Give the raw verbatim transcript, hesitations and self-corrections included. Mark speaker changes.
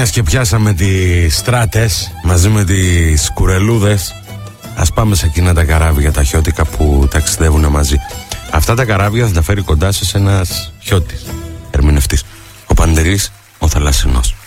Speaker 1: μιας και πιάσαμε τις στράτες μαζί με τις κουρελούδες, ας πάμε σε εκείνα τα καράβια τα χιώτικα που ταξιδεύουν μαζί. Αυτά τα καράβια θα τα φέρει κοντά σας ένας χιώτης, ερμηνευτής, ο Παντελής ο Θαλασσινός.